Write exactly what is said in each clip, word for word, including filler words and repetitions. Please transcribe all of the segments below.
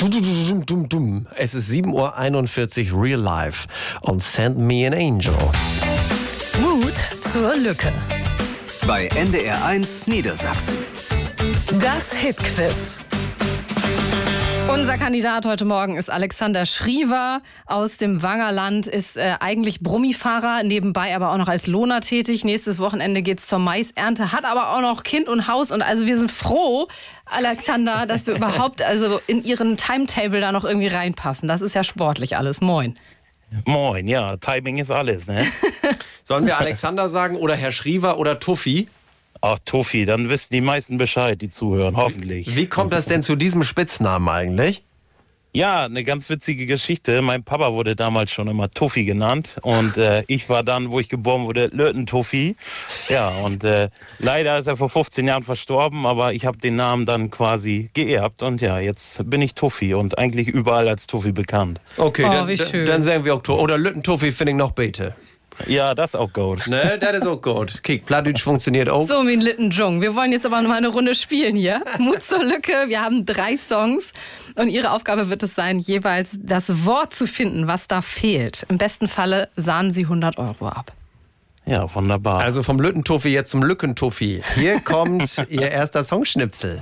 Es ist sieben Uhr einundvierzig, Real Life und Send Me an Angel. Mut zur Lücke. Bei N D R eins Niedersachsen. Das Hitquiz. Unser Kandidat heute Morgen ist Alexander Schriever aus dem Wangerland, ist äh, eigentlich Brummifahrer, nebenbei aber auch noch als Lohner tätig. Nächstes Wochenende geht's zur Maisernte, hat aber auch noch Kind und Haus. Und also wir sind froh, Alexander, dass wir überhaupt also in Ihren Timetable da noch irgendwie reinpassen. Das ist ja sportlich alles. Moin. Moin, ja, Timing ist alles, ne? Sollen wir Alexander sagen oder Herr Schriever oder Tuffi? Ach, Tuffi, dann wissen die meisten Bescheid, die zuhören, hoffentlich. Wie kommt das denn zu diesem Spitznamen eigentlich? Ja, eine ganz witzige Geschichte. Mein Papa wurde damals schon immer Tuffi genannt und äh, ich war dann, wo ich geboren wurde, Löten-Tuffi. Ja, und äh, leider ist er vor fünfzehn Jahren verstorben, aber ich habe den Namen dann quasi geerbt und ja, jetzt bin ich Tuffi und eigentlich überall als Tuffi bekannt. Okay, Oh, dann, wie schön. dann sagen wir auch Tuffi. Oder Lütten-Tuffi finde ich noch bete. Ja, das ist auch gut. Ne, das ist auch gut. Kick, Plattdeutsch funktioniert auch. So wie ein Littenzjung. Wir wollen jetzt aber noch mal eine Runde spielen hier. Mut zur Lücke. Wir haben drei Songs und Ihre Aufgabe wird es sein, jeweils das Wort zu finden, was da fehlt. Im besten Falle sahnen Sie hundert Euro ab. Ja, wunderbar. Also vom Lüttentuffi jetzt zum Lückentuffi. Hier kommt Ihr erster Songschnipsel.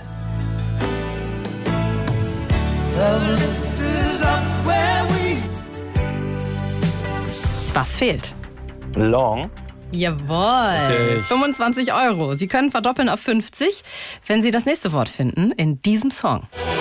Was fehlt? Long. Jawohl. Okay. fünfundzwanzig Euro. Sie können verdoppeln auf fünfzig, wenn Sie das nächste Wort finden in diesem Song.